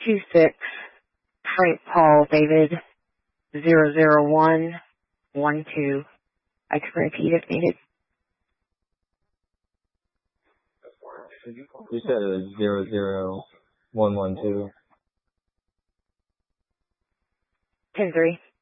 26 Frank Paul David 00112. I can repeat if needed. You said it was 00112. 10-3.